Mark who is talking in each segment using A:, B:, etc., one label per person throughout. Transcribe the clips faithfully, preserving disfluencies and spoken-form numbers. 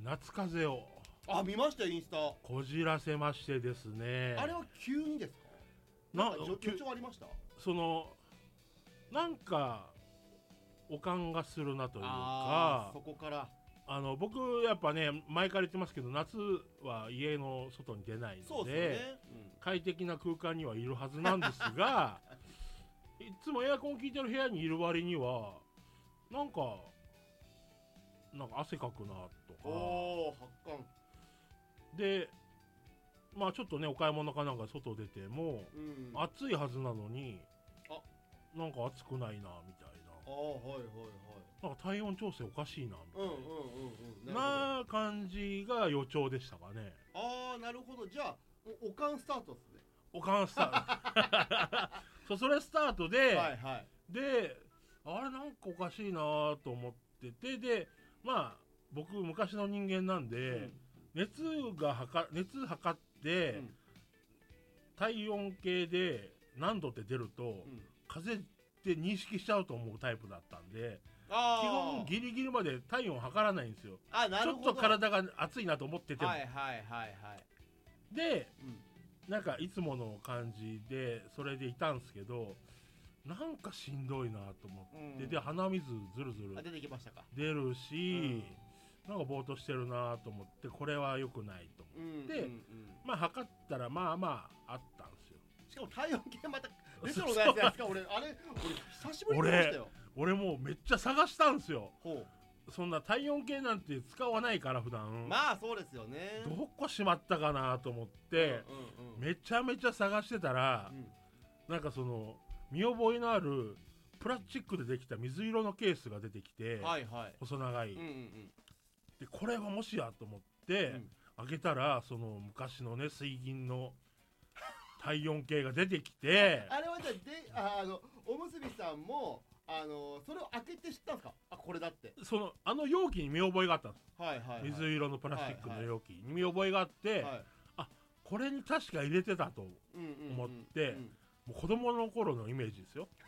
A: 夏風邪を
B: あ、見ましたよインスタ。
A: こじらせましてですね。
B: あれは急にですか？
A: な
B: なんか予兆ありました？
A: そのなんかおかんがするなというか、
B: あそこから
A: あの僕やっぱね前から言ってますけど、夏は家の外に出ないので、
B: ね、うん、
A: 快適な空間にはいるはずなんですがいつもエアコン効いてる部屋にいる割にはなんかなんか汗かくなとか。
B: おー、発汗
A: でまあちょっとねお買い物かなんか外出ても、
B: うん、
A: 暑いはずなのに
B: あ
A: なんか暑くないなみたい
B: あー、はいはいはい、
A: な、なんか体温調整おかしいなみたいな、
B: うんうんうんうん、
A: な感じが予兆でしたかね。
B: ああ、なるほど。じゃあおかんスタートですね。
A: おかんスタートそうそれスタートで、
B: はいはい、
A: であれなんかおかしいなと思ってて、でまあ僕昔の人間なんで、うん、熱が測熱測って、うん、体温計で何度って出ると、うん、風邪って認識しちゃうと思うタイプだったんで、
B: あ
A: 基本ギリギリまで体温測らないんですよ。
B: あ、なるほど。
A: ちょっと体が熱いなと思ってても、
B: はいはいはいはい、
A: で、うん、なんかいつもの感じでそれでいたんですけど、なんかしんどいなと思って、うん、で鼻水ずるずる
B: 出てきましたか。
A: 出るし、うん、なんかぼーっとしてるなと思って、これは良くないと思って、うんうんうん、まあ測ったらまあまああったんですよ。
B: しかも体温計またレトロなやつですか？俺あれ俺久しぶりに見ましたよ。
A: 俺、俺もうめっちゃ探したんですよ。ほう、そんな体温計なんて使わないから普段。
B: まあそうですよね。
A: どこしまったかなと思って、うんうんうん、めちゃめちゃ探してたら、うん、なんかその見覚えのあるプラスチックでできた水色のケースが出てきて、
B: はいはい、
A: 細長い、
B: うんうんうん、
A: でこれはもしやと思って、うん、開けたらその昔のね水銀の体温計が出てきて
B: あれはじゃあで あ, あのおむすびさんもあのそれを開けて知ったんですか？あ、これだって。
A: そのあの容器に見覚えがあったんです、
B: はいはいはい、
A: 水色のプラスチックの容器に見覚えがあって、はいはい、あ、これに確か入れてたと思って、うんうんうんうん、もう子供の頃のイメージですよ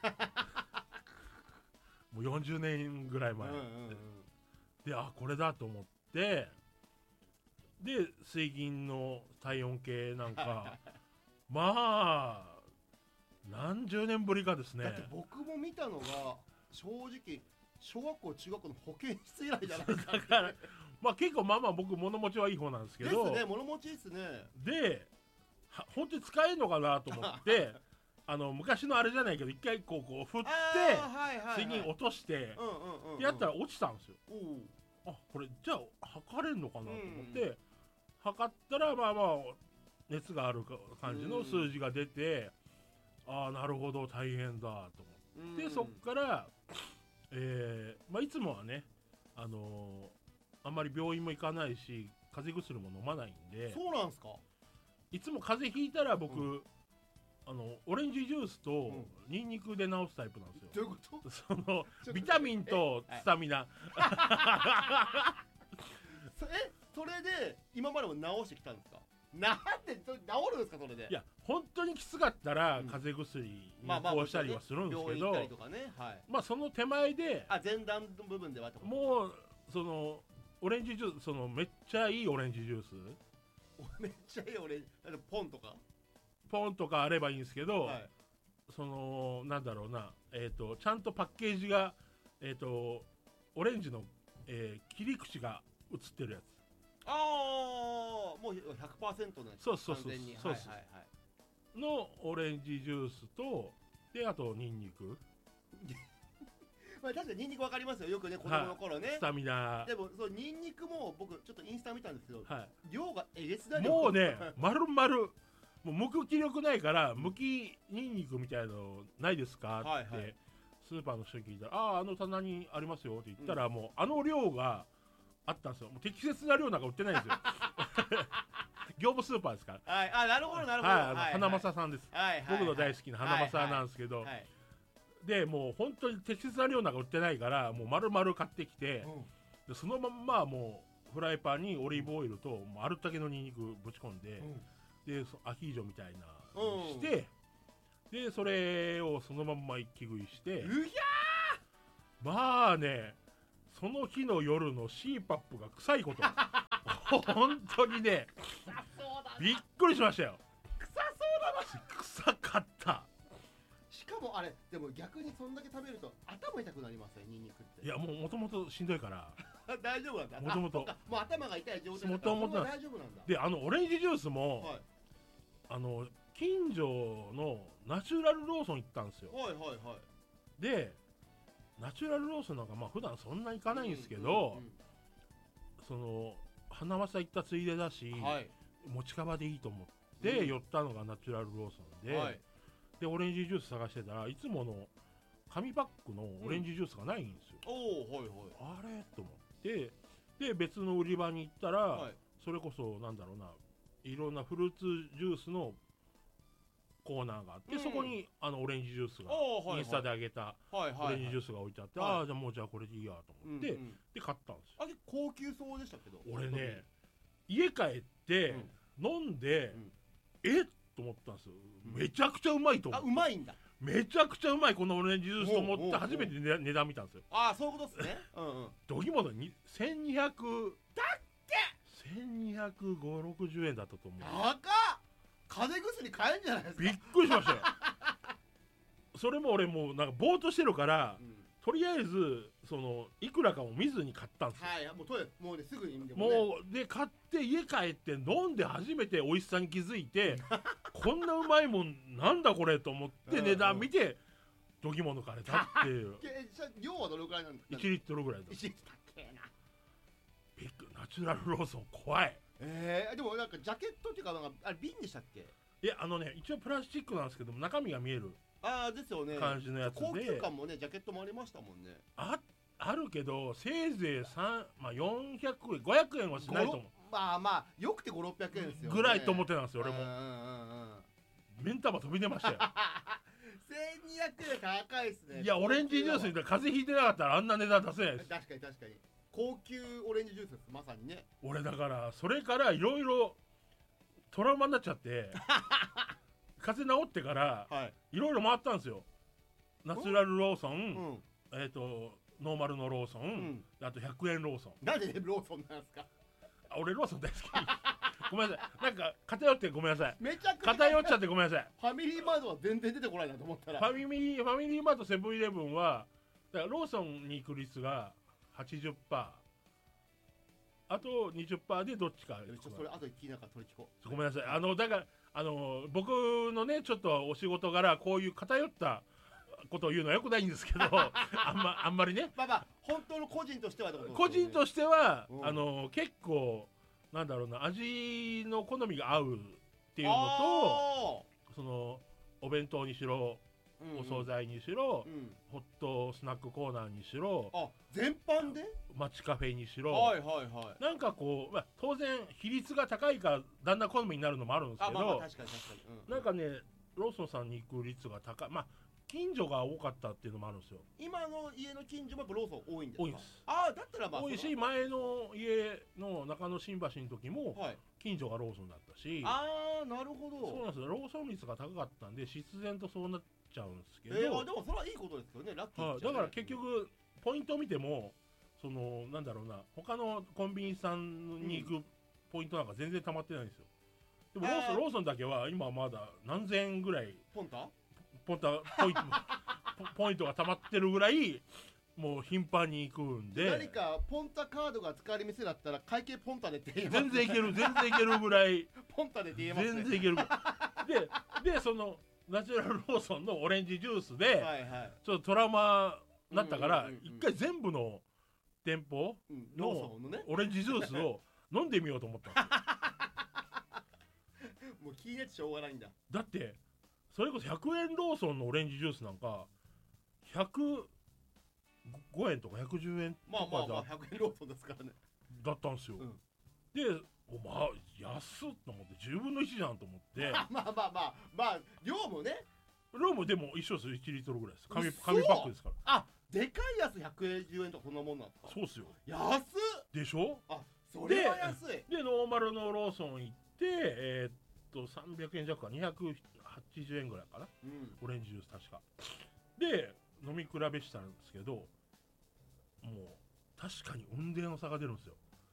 A: もうよんじゅうねんぐらい前、うんうんうん、で、あ、これだと思って、で水銀の体温計なんかまあ何十年ぶりかですね。
B: だって僕も見たのが正直小学校中学校の保健室以来じゃないですか。
A: だからまあ結構まあまあ僕物持ちはいい方なんですけど、
B: ですね、物持ちいいですね。
A: で本当に使えるのかなと思ってあの昔のあれじゃないけど一回こうこう振って水銀落としてやったら落ちたんですよ。あ、これじゃあ測れるのかなと思って、うん、測ったらまあまあ熱がある感じの数字が出て、うん、ああなるほど大変だと思って、うん、そっから、えーまあ、いつもはね、あのー、あんまり病院も行かないし風邪薬も飲まないんで。
B: そうなんですか？
A: いつも風邪ひいたら僕、うん、あのオレンジジュースとニンニクで治すタイプなんですよ。
B: どういうこと？
A: そのビタミンとスタミナ、
B: はい、えそれで今までも治してきたんですか？なんで治るんですかそれで？
A: いや本当にきつかったら風邪薬にこうしたりはするんですけど、まあその手前で、
B: あ、前段の部分ではってこと？
A: もうそのオレンジジュース、そのめっちゃいいオレンジジュース、
B: めっちゃいいオレンジ、ポンとか
A: ポンとかあればいいんですけど、はい、そのなんだろうな、えーと、ちゃんとパッケージが、えーと、オレンジの、えー、切り口が映ってるやつ。
B: ああ、もう ひゃくパーセント のやつ。
A: そうそうそうそう、はいはいはい、のオレンジジュースと、であとニンニク
B: まあ確かにニンニク分かりますよ、よくね、子供の頃ね、はい、
A: スタミナ。
B: でもそうニンニクも僕ちょっとインスタ見たんですけど、はい、量がえげつない。
A: もうね丸々もう剥く気力ないから剥きニンニクみたいなのないですかって、はいはい、スーパーの人に聞いたら、あああの棚にありますよって言ったら、うん、もうあの量があったんですよ。もう適切な量なんか売ってないんですよ業務スーパーですから。
B: はい、あ、なるほどなるほど、
A: はい、あの、はい、花正さんです、はい、僕の大好きな花正なんですけど、はいはいはい、でもう本当に適切な量なんか売ってないからもう丸々買ってきて、うん、でそのまんまもうフライパンにオリーブオイルともうあるだけのニンニクぶち込んで、うん、でアヒージョみたいなのにして、うん、でそれをそのまんま一気食いして、
B: うひゃ
A: ーまあねその日の夜の シーパップ が臭いこと本当にねびっくりしましたよ。
B: 臭そうだな。
A: 臭かった。
B: しかもあれでも逆にそんだけ食べると頭痛くなりますよニンニクって。
A: いやもうもともとしんどいから
B: 大丈夫なんだ。
A: もともと
B: もう頭が痛い状態だからもともと大丈夫なんだ。
A: であのオレンジジュースも、はい、あの近所のナチュラルローソン行ったんですよ。
B: はいはいはい。
A: でナチュラルローソンなんかまあ普段そんな行かないんですけど、うんうんうん、その花正行ったついでだし、はい、持ちカバでいいと思って寄ったのがナチュラルローソンで、はい、でオレンジジュース探してたらいつもの紙パックのオレンジジュースがないんですよ。
B: うん、おはいはい、
A: あれと思ってで別の売り場に行ったら、はい、それこそなんだろうないろんなフルーツジュースのコーナーがあって、うん、そこにあのオレンジジュースが、はいはい、インスタであげたオレンジジュースが置いてあって、はいはいはい、ああじゃあもうじゃあこれでいいやと思って、うんうん、で買ったんですよ。
B: あれ高級そうでしたけど
A: 俺ね家帰って飲んで、うん、えっと思ったんですよ。めちゃくちゃうまいと思って。
B: あうまいんだ。
A: めちゃくちゃうまいこのオレンジジュースと思って初めて値値段見たんですよ。
B: ああそういうことですね。うんうん。
A: どぎものにせんにひゃく
B: だっけ
A: せんにひゃくごじゅう、ろくじゅうえんだったと思う。
B: 高っ。風邪薬買えんじゃないですか。
A: びっくりしましたよそれも俺もうなんかぼーっとしてるから、うん、とりあえずそのいくらかも見ずに買ったんですよ。
B: はいもうともうねすぐに
A: も、ね、もうで買って家帰って飲んで初めて美味しさに気づいてこんなうまいもんなんだこれと思って値段見てどぎも抜かれたっていう
B: 量はどのくらいなんですか。
A: いちリットルぐらいだ。
B: いちリットルだっけな。
A: ビッグナチュラルローソン怖い。
B: えー、でもなんかジャケットっていうかなんかあれ瓶でしたっけ。
A: いやあのね一応プラスチックなんですけども中身が見える
B: あですよね
A: 感じのやつで
B: 高級感もねジャケットもありましたもんね。
A: ああるけどせいぜいさん、まあ、よんひゃくえんごひゃくえんはしないと思う。
B: まあまあよくてごひゃくろっぴゃくえんですよ、ね、
A: ぐらいと思ってたんですよ俺も。
B: うんうんうんうん
A: 目ん玉飛び出ましたよ
B: せんにひゃくえん高いっすね。
A: いやオレンジジュースに風邪ひいてなかったらあんな値段出せないです。
B: 確かに確かに高級オレンジジュースですまさにね。
A: 俺だからそれからいろいろトラウマになっちゃって風邪治ってからいろいろ回ったんですよ。ナチュラルローソン、うん、えっとノーマルのローソン、うん、あとひゃくえんローソン。
B: なんでローソンなんですか。
A: あ俺ローソン大好きごめんなさいなんか偏ってごめんなさい。
B: めちゃくちゃ
A: 偏っちゃってごめんなさい。
B: ファミリーマートは全然出てこないなと思ったら
A: ファミリーファミリーマートセブンイレブンはだからローソンに行く率が はちじゅっパーセント あと にじゅっパーセント でどっちか。
B: ちょっとそれ後で聞きながら取り聞こ
A: う。ごめんなさいあのだからあの僕のねちょっとお仕事柄こういう偏ったことを言うのはよくないんですけどあんまあんまりね
B: まあまあ本当の個人としてはってことです
A: よね。個人としては、うん、あの結構なんだろうな味の好みが合うっていうのとそのお弁当にしろ、うんうん、お惣菜にしろ、うん、ホットスナックコーナーにしろ
B: あ全般で
A: 街カフェにしろ、
B: はいはいはい、
A: なんかこう、まあ、当然比率が高いからだんだん好みになるのもあるんですけど、
B: あ、まあまあ確かに確かに、うん、
A: なんかねローソンさんに行く率が高い。まあ近所が多かったっていうのもあるんですよ。
B: 今の家の近所もローソン多いんですか。
A: 多いです。
B: ああだったらまあ
A: 多いし前の家の中野新橋の時も近所がローソンだったし、
B: はい、ああなるほど。
A: そうなんですよ。ローソン率が高かったんで必然とそうなっちゃうんですけど、
B: えー、あでもそれはいいことですよね。ラッキー、
A: はい、だから結局ポイントを見てもそのなんだろうな他のコンビニさんに行くポイントなんか全然溜まってないんですよ。でもローソン、ローソンだけは今まだ何千円ぐらい
B: ポンタ
A: ポンタポイントポイントが溜まってるぐらいもう頻繁に行くんで。
B: 何かポンタカードが使える店だったら会計ポンタでって言え
A: ます、ね、全然いける全然いけるぐらい
B: ポンタでって言えますね。
A: 全然いけるででそのナチュラルローソンのオレンジジュースで、はいはい、ちょっとトラウマになったから一回全部の店舗のオレンジジュースを飲んでみようと思ったん
B: ですよもう気になってしょうがないんだ。
A: だってそれこそひゃくえんローソンのオレンジジュースなんかひゃくごえんとかひゃくじゅうえんとか
B: まあまあまあひゃくえんローソンですからね
A: だったんですよ、うん、でおまあ安っと思ってじゅうぶんのいちじゃんと思って
B: まあまあまあまあまあ量もね
A: 量もでも一緒ですよ。いちリットルぐらいです。紙紙パックですから。
B: あでかいやつひゃくじゅうえんとかそんなもんなんですか。
A: そうっすよ。
B: 安っ
A: でしょ。
B: あそれは安い。
A: でノーマルのローソン行ってえー、っとさんびゃくえん弱かにひゃくはちじゅうえんぐらいかな、うん、オレンジジュース確かで飲み比べしたんですけどもう確かに雲泥の差が出るんですよ。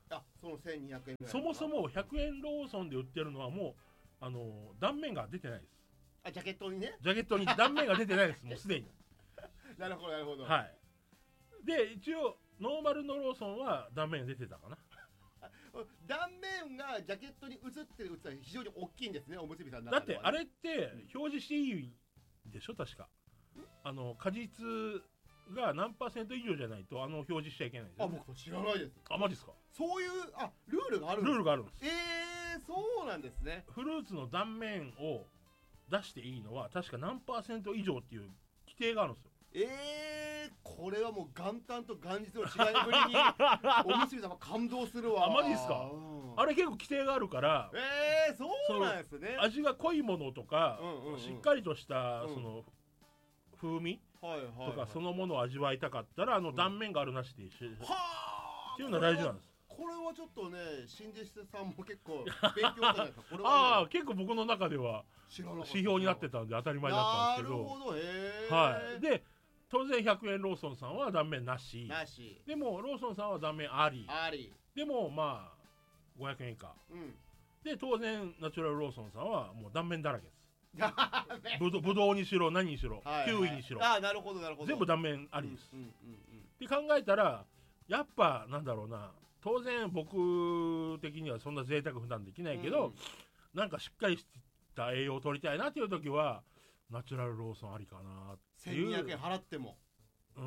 B: あ、そのせんにひゃくえんぐらい。
A: そもそもひゃくえんローソンで売ってるのはもうあの断面が出てないです。
B: あ、ジャケットにね。
A: ジャケットに断面が出てないですもうすでに。
B: なるほどなるほど。
A: はい。で一応ノーマルのローソンは断面出てたかな。
B: 断面がジャケットに映ってる器は非常に大きいんですね、おむすびさんの
A: だ
B: 中ではね。
A: ってあれって表示していいでしょ確か。あの果実が何パーセント以上じゃないとあの表示しちゃいけないですよ、
B: あ、僕知らないです。
A: あ、マジですか。
B: そういうあルールがあるんですか。
A: ルールがあるんです。
B: えー、そうなんですね。
A: フルーツの断面を出していいのは確か何パーセント以上っていう規定があるんですよ。
B: えー、これはもう元旦と元日の違いぶりにおむすびさんは感動するわ。
A: あ、マジですか。
B: うん、
A: あれ結構規定があるから
B: えー、そうなんですね。
A: 味が濃いものとか、
B: うんうんうん、
A: しっかりとした
B: うん
A: その風味
B: はいはいはい、
A: とかそのものを味わいたかったらあの断面があるなしで一緒、うん、
B: はあ
A: っていうのは大事なんです。
B: これはちょっとね、新弟子さんも結構勉強じゃないですか。これは、ね、
A: ああ、結構僕の中では指標になってたんで当たり前だったんですけど。
B: なるほど、へえ。
A: はい。で当然ひゃくえんローソンさんは断面なし。
B: なし。
A: でもローソンさんは断面あり。
B: あり。
A: でもまあごひゃくえん以下。
B: うん。
A: で当然ナチュラルローソンさんはもう断面だらけです。ぶどぶどうにしろ何にしろ、はいはい、キウイにしろ、
B: あ、なるほどなるほど、
A: 全部断面ありです。
B: うんうんうんうん、
A: って考えたらやっぱなんだろうな、当然僕的にはそんな贅沢普段できないけど、うん、なんかしっかりした栄養を取りたいなっていう時はナチュラルローソンありかなっていう。
B: せんにひゃくえん払っても、
A: うん、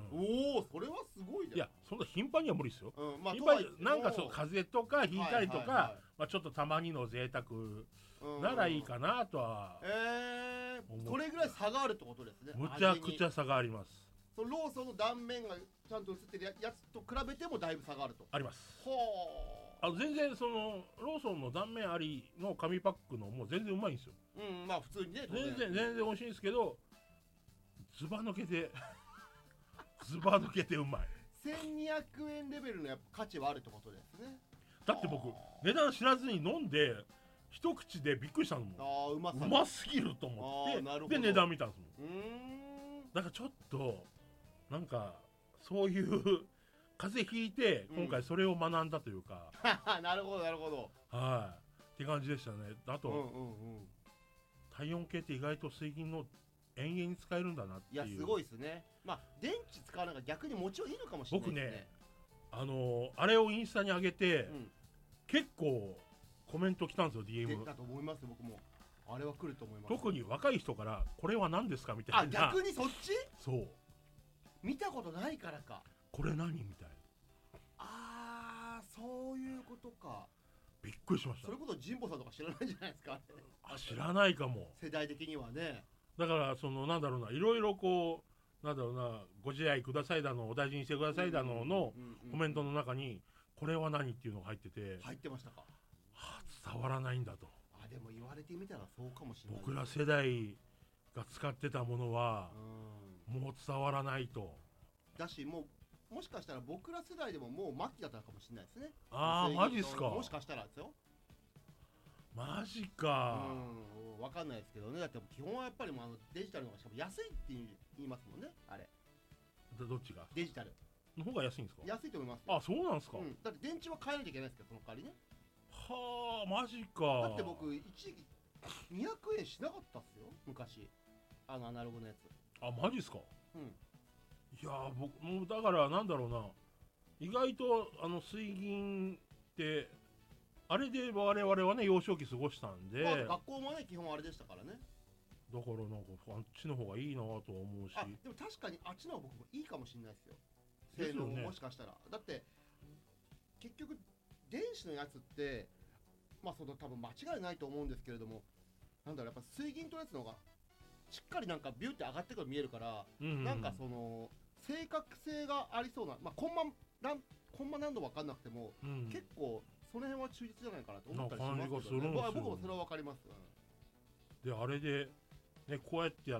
B: おお、それはすごいじゃん。
A: いやそんな頻繁には無理ですよ、
B: うん、まあ、
A: 頻繁になんかそう風邪とかひいたりとか、はいはいはい、まあ、ちょっとたまにの贅沢ならいいかなとは、
B: うん、えー、それぐらい差があるってことですね。
A: むちゃくちゃ差があります。
B: そのローソンの断面がちゃんと映ってるやつと比べてもだいぶ差があると。
A: あります。
B: ほ
A: ー、あの全然そのローソンの断面ありの紙パックのもう全然うまいんですよ。
B: うん、まあ普通にね、
A: 全然全然美味しいんですけど、ずば抜けてずば抜けてうまい。
B: せんにひゃくえんレベルのやっぱ価値はあるってことですね。
A: だって僕値段知らずに飲んで一口でびっくりしたのもん。
B: あ、うまさ、
A: うますぎると思ってで値段見たんですもん。うーん、だからちょっとなんかそういう風邪ひいて今回それを学んだというか、
B: うん、なるほどなるほど、
A: はい、って感じでしたね。あと、
B: うんうんうん、
A: 体温計って意外と水銀の延々に使えるんだなっていう。
B: いやすごいですね。まあ電池使わなきゃ逆に持ちはいいのかもしれないですね。
A: 僕ね、あのー、あれをインスタに上げて、うん、結構コメント来たんですよ、 ディーエム。
B: だと思います。僕もあれは来ると思います。
A: 特に若い人からこれは何ですかみたいな。
B: あ、逆にそっち。
A: そう
B: 見たことないからか。
A: これ何みたいな。
B: ああ、そういうことか。
A: びっくりしました。
B: それこそ神保さんとか知らないんじゃないですか。
A: あ、知らないかも。
B: 世代的にはね。
A: だからそのなんだろうな、いろいろこうなんだろうな、ご自愛くださいだのお大事にしてくださいだののコメントの中にこれは何っていうのが入ってて、
B: 入ってましたか。
A: はあ、伝わらないんだと。
B: あ、でも言われてみたらそうかもしれない。
A: 僕ら世代が使ってたものはもう伝わらないと。
B: だし、もうもしかしたら僕ら世代でももう末期だったかもしれないですね。
A: ああ、マジっすか。
B: もしかしたらですよ。
A: マジか。
B: うん、分かんないですけどね。だって基本はやっぱりもうあのデジタルの方がしかも安いって言いますもんね。あれ
A: どっちが？
B: デジタル
A: の方が安いんですか？
B: 安いと思います。
A: あ、そうなんですか。
B: うん、だって電池は変えなきゃいけないですけど、その代わりね。
A: はあ、マジか。
B: だって僕一時期にひゃくえんしなかったっすよ、昔。あのアナログのやつ。
A: あ、マジっすか。
B: うん。
A: いやー、僕もうだからなんだろうな、意外とあの水銀ってあれで我々はね幼少期過ごしたんで、まあ、
B: 学校もね基本あれでしたからね。
A: だからなんかあっちの方がいいなとは思うし。
B: あ、でも確かにあっちの方が僕もいいかもしれないですよ。性能ももしかしたら、ね、だって結局電子のやつってまあその多分間違いないと思うんですけれども、なんだろう、やっぱ水銀とのやつの方がしっかりなんかビューって上がってくる見えるから、うんうん、なんかその正確性がありそうな、まあコンマ何コンマ何度分かんなくても、うん、結構その辺は忠実じゃないかなと思ったりしますけどね。僕もそれは分かります。
A: であれでねこうやってやって、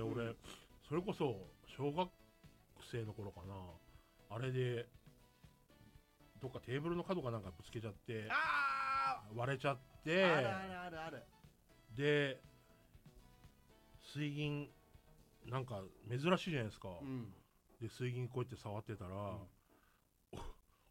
A: うん、俺それこそ小学生の頃かな、あれでどっかテーブルの角かなんかぶつけちゃって割れちゃって、
B: あるあるあるある。
A: で水銀なんか珍しいじゃないですか、うん、で水銀こうやって触ってたら、うん、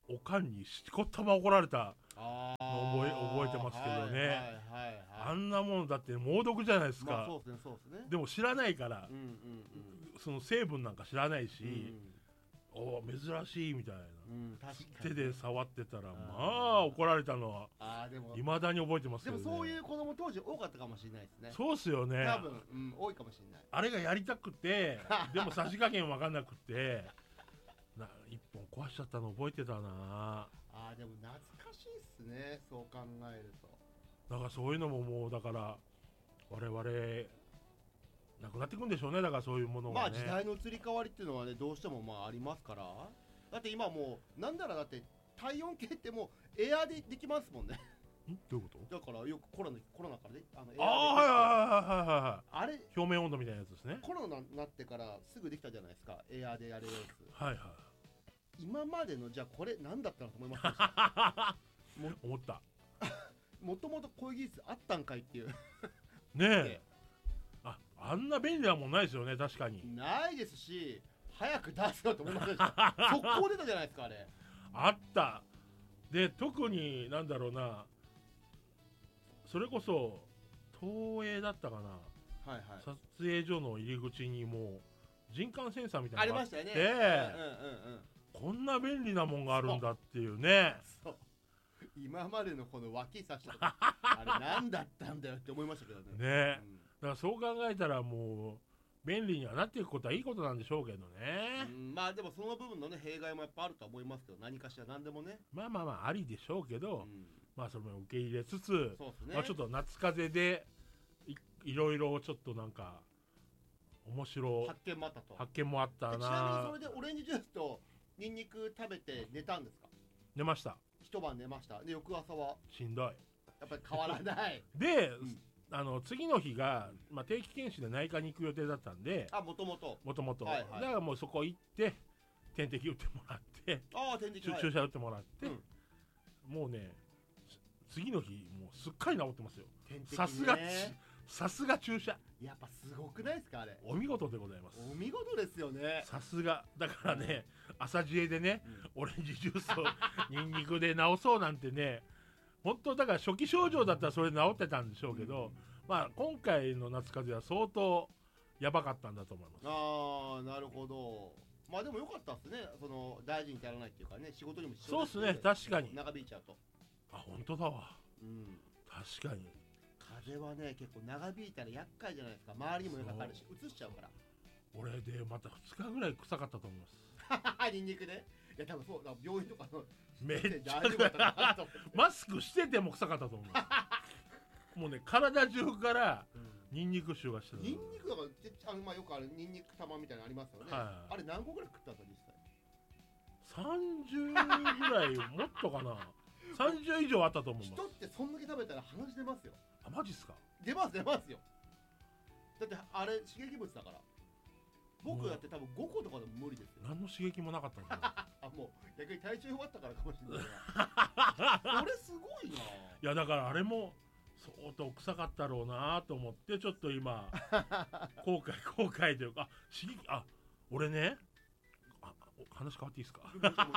A: おかんにしこったま怒られたの覚え覚えてますけどね。あんなものだって猛毒じゃないですか。
B: まあそうですね、そうですね。
A: でも知らないから、
B: うんうんうん、
A: その成分なんか知らないし、
B: うん、
A: お珍しいみたいな、
B: うん、確かに
A: 手で触ってたらまあ怒られたのはいまだに覚えてますけどね。
B: でもそういう子供当時多かったかもしれないですね。
A: そうっすよね、
B: 多分、うん、多いかもしれない。
A: あれがやりたくてでもさじ加減分かんなくてな一本壊しちゃったの覚えてたな
B: あ。でも懐かしいっすね、そう考えると。
A: だからそういうのももうだから我々なくなっていくんでしょうね。だからそういうものがね、
B: まあ時代の移り変わりっていうのはねどうしてもまあありますから。だって今もうなんならだって体温計ってもうエアーでできますもんね。
A: んどういうこと？
B: だからよくコロナコロナからね、あのエ
A: アーでああはいはいはいはいはい、
B: あれ
A: 表面温度みたいなやつですね。
B: コロナになってからすぐできたじゃないですか、エアーでやれるやつ。
A: はいはい。
B: 今までのじゃあこれ何だったのと思いましたも
A: 思った
B: もともとこういう技術あったんかいっていう
A: ねえああんな便利なもんないですよね。確かに
B: ないですし、早く出せよと思いませんでした速攻出たじゃないですかあれ。
A: あったで、特になんだろうな、それこそ東映だったかな、はいはい、撮影所の入り口にもう人感センサーみたいなのがあって、ありましたよね、うんうんうんうん、こんな便利なもんがあるんだっていうね。
B: そうそう今までのこの脇差しあれ何だったんだよって思いましたけどね。
A: ね、うん、だからそう考えたらもう便利にはなっていくことはいいことなんでしょうけどね。
B: うん、まあでもその部分のね弊害もやっぱあるとは思いますけど、何かしら何でもね、
A: まあまあまあありでしょうけど、うん、まあそれも受け入れつつ、そうですね、まあ、ちょっと夏風邪で い, いろいろちょっとなんか面白い
B: 発見もあったと。
A: 発見もあったな。
B: ちなみにそれでオレンジジュースとニンニク食べて寝たんですか？
A: 寝ました。
B: 一晩寝ました。で翌朝は
A: しんどい。や
B: っぱり変わらない
A: で、うん、あの次の日が、まあ、定期検診で内科に行く予定だったんで、
B: あもともと
A: もともとだからもうそこ行って点滴打ってもらって、
B: あ点滴、
A: はい、注射打ってもらって、うん、もうね次の日もうすっかり治ってますよ。さすがさすが注射
B: やっぱすごくないですかあれ。
A: お見事でございます。
B: お見事ですよね。
A: さすがだからね、うん、朝知恵でね、うん、オレンジジュースをニンニクで治そうなんてね、本当だから初期症状だったらそれで治ってたんでしょうけど、うん、まあ今回の夏風邪は相当やばかったんだと思います。
B: ああなるほど。まあでも良かったですね、その大事に至らないっていうかね、仕事にも
A: そうですね、確かに
B: 長引いちゃうと。
A: あ本当だわ、うん、確かに
B: 風邪はね結構長引いたら厄介じゃないですか。周りにもかかるし移しちゃうから。
A: 俺でまたふつかぐらい臭かったと思います
B: ニンニクで。いや多分そうだ、病院とかの
A: めっちゃマスクしてても臭かったと思いますもうね体中からニンニク臭がしてる。
B: ニンニクだからあの、まあ、よくあるニンニク玉みたいなのありますよね、はい、あれ何個ぐらい食ったんだ実際。
A: さんじゅうぐらいもっとかなさんじゅう以上あったと思います。
B: 人ってそんだけ食べたら鼻血出ますよ。
A: あマジっすか？
B: 出ます出ますよ。だってあれ刺激物だから。僕だって多分ごことかでも無理ですよ。
A: 何の刺激もなかったんだ
B: あもう逆に体調弱ったからかもしれないなこれすごいな。い
A: やだからあれも相当臭かったろうなと思ってちょっと今後悔後悔というか、あ刺激あ俺ねあ話変わっていいですか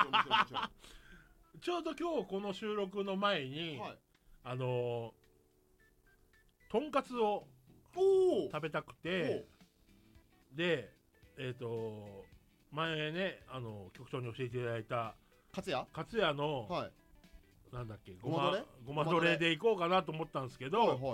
A: ちょうど今日この収録の前に、はい、あのー、とんかつを食べたくて、でえっ、ー、と前ねあの局長に教えていただいた
B: かつや
A: かつやの、はい、なんだっけごまごまどれで行こうかなと思ったんですけど、はいはい、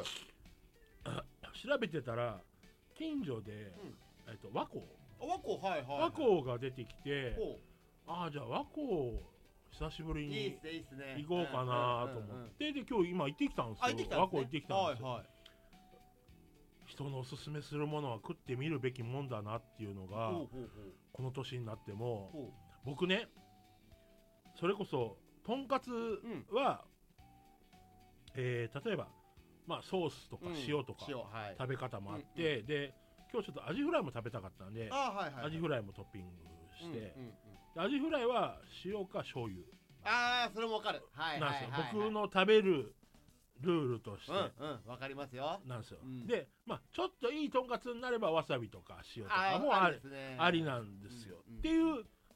A: 調べてたら近所で、うんえー、と和光
B: 和光、はいはいはい、
A: 和光が出てきて、ああじゃあ和光久しぶりに行こうかなと思ってで今日今行ってきたんですよ。
B: す、ね、
A: 和光行ってきたんですよ、
B: はいはい、
A: 人のおすすめするものは食ってみるべきもんだなっていうのがこの年になっても僕ねそれこそとんかつは、うんえー、例えば、まあ、ソースとか塩とか食べ方もあって、うんはい、で今日ちょっとアジフライも食べたかったんで、
B: はいはいはい、
A: アジフライもトッピングして、うんうんうん、アジフライは塩か醤油
B: あーそれも分かる、はいはいはいはい、
A: 僕の食べるルールとして
B: うんうん分かりますよ
A: なんですよ、うん、で、まあ、ちょっといいとんかつになればわさびとか塩とかもあり、ね、ありなんですよ、うんうん、っていう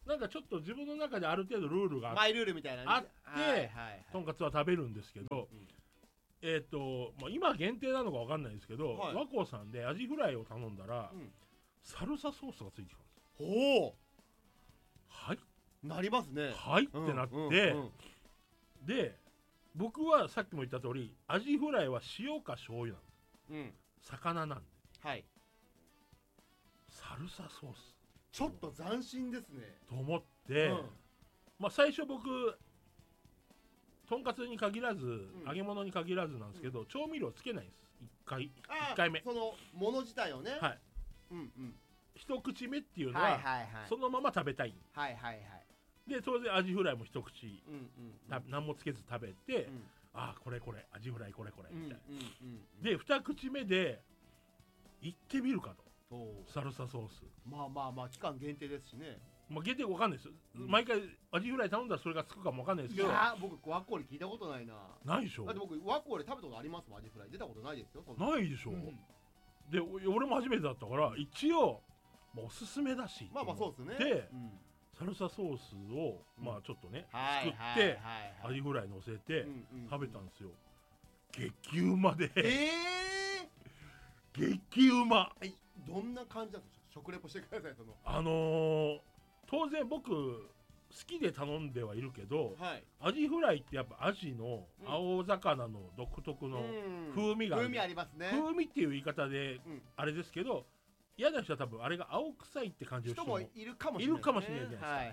A: なんかちょっと自分の中である程度ルールがあって
B: マイルールみたいな
A: あって、はいはいはい、とんかつは食べるんですけど、うんうん、えっ、ー、と、まあ、今限定なのかわかんないですけど、はい、和光さんでアジフライを頼んだら、うん、サルサソースがついてくるんです。
B: ほう、
A: はい
B: なりますね。
A: はいってなって、うんうんうん、で僕はさっきも言った通りアジフライは塩か醤油なんです、うん、魚なんで、はい、サルサソース
B: ちょっと斬新ですね
A: と思って、うん、まあ最初僕とんかつに限らず、うん、揚げ物に限らずなんですけど、うん、調味料つけないんです。いっかいいっかいめ
B: そのもの自体をね、はい、
A: うんうん、一口目っていうのは、はいはいはい、そのまま食べたい、はいはいはい、で当然アジフライも一口、うんうんうん、何もつけず食べて、うん、ああこれこれアジフライこれこれみたいな、うんうんうんうん、で二口目で行ってみるかと、サルサソース、
B: まあまあまあ期間限定ですしね、
A: まあ、限定わかんないですよ、うん、毎回アジフライ頼んだらそれがつくかもわかんないですけど、い
B: や僕ワコーレ聞いたことないな。
A: ないでしょ。
B: だって僕ワコーレ食べたことありますもん。アジフライ出たことないですよ。
A: ないでしょ、うん、で俺も初めてだったから一応、まあ、おすすめだし
B: まあまあそうですね
A: で、うん、サルサソースを、うん、まあちょっとね、作ってアジフライ乗せて食べたんですよ、うんうんうん、激うまで、えー、激うま。
B: どんな感じなんですか。食レポしてください。その
A: あのー、当然僕好きで頼んではいるけど、はい、アジフライってやっぱアジの青魚の独特の風味がある、
B: うん、風味ありますね。
A: 風味っていう言い方であれですけど、嫌な人は多分あれが青臭いって感じる
B: 人もいるかもしれない、ね、
A: いるかもしれないじゃないですか、はいはい、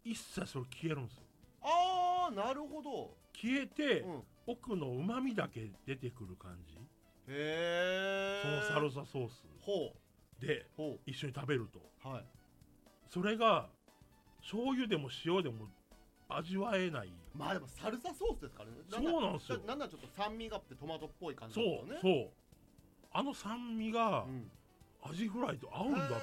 A: 一切それ消えるんですよ。
B: あーなるほど。
A: 消えて、うん、奥の旨味だけ出てくる感じ。へー。そのサルサソースで一緒に食べると、はい、それが醤油でも塩でも味わえない。
B: まあでもサルサソースですからね。
A: そうなんですよ。
B: なんならちょっと酸味があってトマトっぽい感じですよね。
A: そうそう、あの酸味がアジフライと合うんだと思って、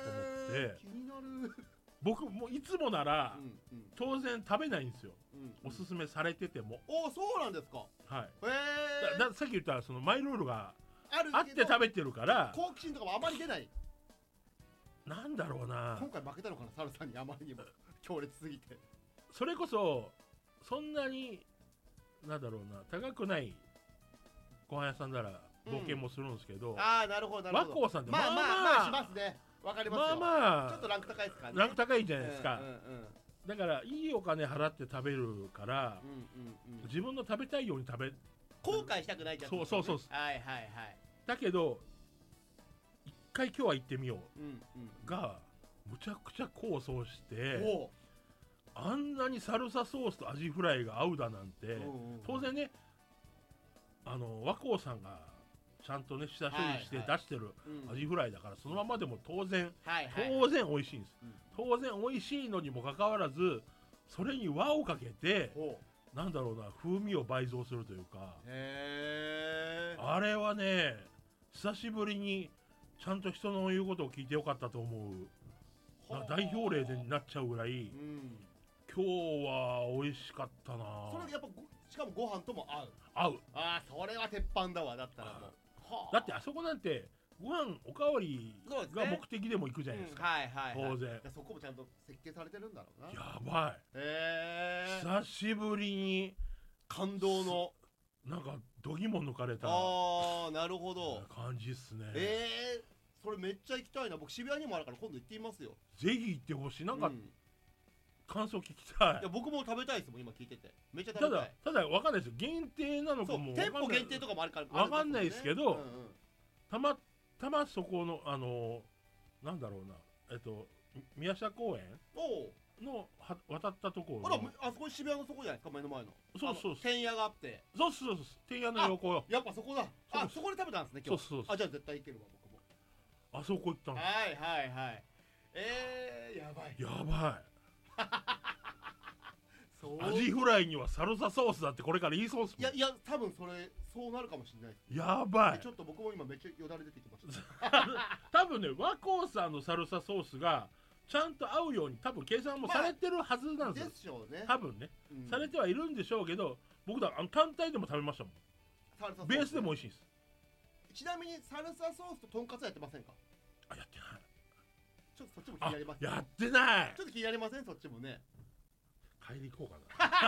B: 気になる。
A: 僕もいつもなら、うんうん、当然食べないんですよ、うんうん、おすすめされてても。
B: おお、そうなんですか。
A: はい。へえ。だださっき言ったそのマイルールがあって食べてるから、
B: 好奇心とかもあまり出ない。
A: なんだろうな、
B: 今回負けたのかな、サルさんにあまりにも強烈すぎて。
A: それこそそんなになんだろうな、高くないご飯屋さんなら冒険もするんですけど、うん、
B: ああなるほどなるほど。
A: 和光さんってまあまあ、
B: まあまあしますね。わかりますよ。まあまあちょっとランク高いですからね。
A: ランク高いじゃないですか、うんうんうん、だからいいお金払って食べるから、うんうんうん、自分の食べたいように食べ
B: 後悔したくないじゃん、ね、
A: そうそうそう、はいはいはい。だけど一回今日は行ってみよう、うんうん、がむちゃくちゃ構想して、あんなにサルサソースとアジフライが合うだなんて、うんうんうん、当然ね、あの和光さんがちゃんとね下処理して出してるアジフライだから、そのままでも当然、はいはい、当然美味しいんです、うん、当然美味しいのにもかかわらずそれに輪をかけて、なんだろうな、風味を倍増するというか、へー、あれはね久しぶりにちゃんと人の言うことを聞いてよかったと思う。代表例になっちゃうぐらい、うん、今日は美味しかったな。
B: それやっぱしかもご飯とも合う。
A: 合う。
B: ああそれは鉄板だわ。だったらもう、
A: だってあそこなんてご飯おかわりが目的でも行くじゃないですか、ね、うん、はいはい、はい、当然
B: そこもちゃんと設計されてるんだろうな。
A: やばい。へえ。久しぶりに
B: 感動の
A: なんか度肝抜かれた、
B: ああなるほど
A: 感じっすね。
B: ええーそれめっちゃ行きたいな。僕渋谷にもあるから今度行ってみますよ。
A: ぜひ行ってほしい。なんか、うん、感想聞きたい。
B: いや僕も食べたいですもん今聞いてて。めっちゃ食べたい。
A: ただただ分かんないですよ。限定なのかも
B: 店舗限定とかもあるから
A: 分かんないですけど、うんうん、たまたまそこのあのなんだろうな、えっと宮下公園のは渡ったところ。
B: あらあそこ渋谷のそこじゃないですか、目の前の。
A: そうそうそう。
B: 天屋があって。
A: そうそうそう。天屋の横よ。
B: やっぱそこだ。あそこで食べたんですね今日。そうそうそう。あじゃあ絶対行けるわ。
A: あそこ行ったの。
B: はいはいはい。えー、やばい。
A: やばい。アジフライにはサルサソースだってこれから言いそうっすもん。
B: いやいや多分それそうなるかもしれない。
A: やばい。
B: ちょっと僕も今めっちゃよだれ出てきました。
A: 多分ね和光さんのサルサソースがちゃんと合うように多分計算もされてるはずなんですよ。
B: ですよね。
A: 多分ね、うん、されてはいるんでしょうけど、僕だあの単体でも食べましたもん。サルサソース、ね、ベースでも美味しいです。
B: ちなみにサルサソースととんかつはやってませんか？
A: あ、やってない。
B: ちょっとそっちも気になります、
A: ね、やってない。
B: ちょっと気になりませんそっちもね。
A: 帰り行こうかな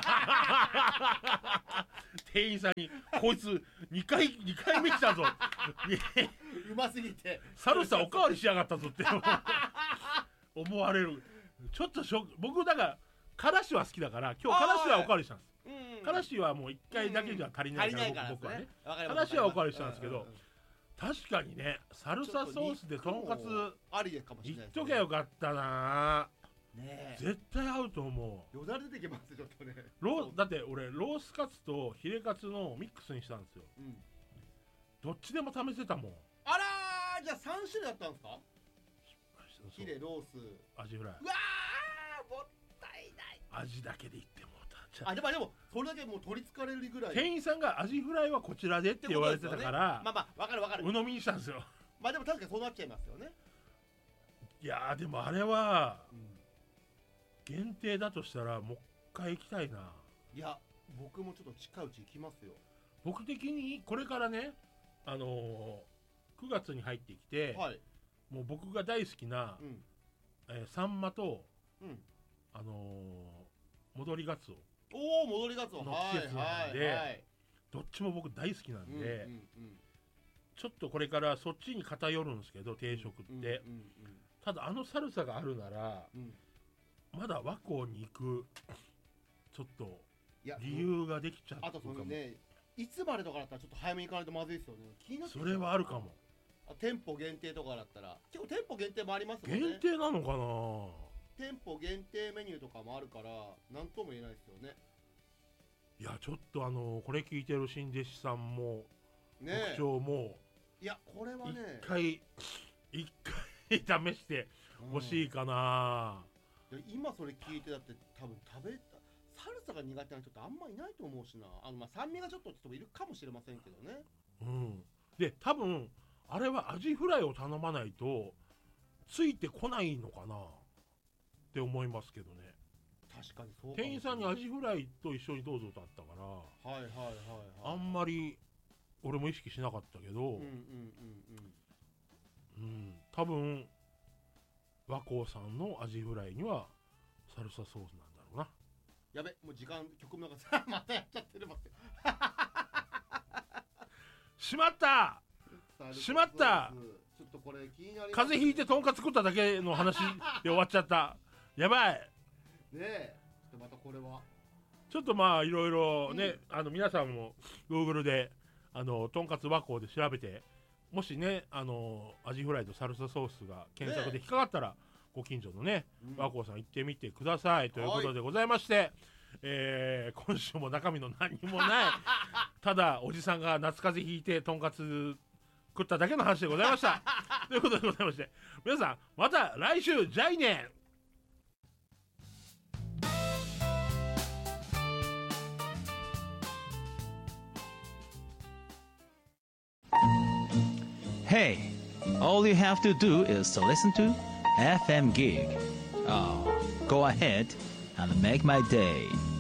A: 店員さんにこいつにかいにかいめ来たぞ
B: うますぎて
A: サルサおかわりしやがったぞって思われる。ちょっとショック。僕だからからしは好きだから今日からしはおかわりしたんです。からしはもういっかいだけじゃ足りないから、うんうん、僕はねからしはおかわりしたんですけど、うんうん、確かにねサルサソースでとんかつ
B: ありかもしれない、ね、
A: いっときゃよかったな、
B: ね、
A: 絶対合うと思
B: う。よだれ出てきますちょっとね。
A: ロだって俺ロースカツとヒレカツのミックスにしたんですよ、うん、どっちでも試せたもん。
B: あらー、じゃあさん種類だったんですか。ヒレ、ロース、
A: アジフライ。
B: うわー、もったいない。
A: 味だけでいってもうた。
B: あ、でもでもそれだけもう取りつかれるぐらい。
A: 店員さんがアジフライはこちらでって言われてたから、
B: ね、まあまあ分かる分かる、
A: 鵜呑みにしたんですよ。
B: まあでも確かにそうなっちゃいますよね。
A: いやーでもあれは、うん、限定だとしたらもう一回行きたいな。
B: いや僕もちょっと近いうち行きますよ。
A: 僕的にこれからね、あのー、くがつに入ってきて、はい、もう僕が大好きな、うん、えー、サンマと、うん、あのー、戻りガツオ
B: おお戻りガツオ
A: の季節なんで、はいはいはい、どっちも僕大好きなんで、うんうんうん、ちょっとこれからそっちに偏るんですけど定食って、うんうんうん、ただあのサルサがあるなら、うん、まだ和光に行くちょっと理由ができちゃうかも。
B: あとそのね、いつまでとかだったらちょっと早めに行かないとまずいですよね。気になって
A: それはあるかも。
B: 店舗限定とかだったら結構店舗限定もありますもんね。
A: 限定なのかな。
B: 店舗限定メニューとかもあるから何とも言えないですよね。
A: いやちょっとあのこれ聞いてる新弟子さんも、ね、特徴も
B: いやこれはね
A: 一回一回試してほしいかな、
B: うん、今それ聞いてだって多分食べたサルサが苦手な人ってあんまいないと思うしな。あのまあ酸味がちょっと人もいるかもしれませんけどね。
A: うんで多分あれはアジフライを頼まないとついてこないのかなって思いますけどね。
B: 確かにそうかも。
A: 店員さんにアジフライと一緒にどうぞとあったから、
B: はいはいはいはい、
A: あんまり俺も意識しなかったけど、うんうんうんうん、うん、多分和光さんのアジフライにはサルサソースなんだろうな。
B: やべもう時間曲の中またやっちゃってる待って
A: しまったしまった。
B: ちょっとこれ気になりますね。
A: 風邪ひいてとんかつ食っただけの話で終わっちゃったやばい
B: ねえ。ちょっとまたこれは
A: ちょっとまあいろいろね、うん、あの皆さんも Google であのとんかつ和光で調べて、もしねあのアジフライとサルサソースが検索で引っかかったら、ね、ご近所のね、うん、和光さん行ってみてくださいということでございまして、えー、今週も中身の何もないただおじさんが夏風邪ひいてとんかつ食っただけの話でございましたということでございまして、皆さんまた来週じゃいね。
C: Hey, all you have to do is to listen to エフエム Gig. Oh, go ahead and make my day.